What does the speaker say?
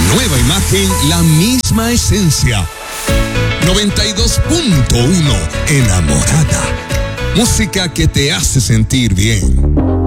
nueva imagen, la misma esencia. 92.1 Enamorada. Música que te hace sentir bien.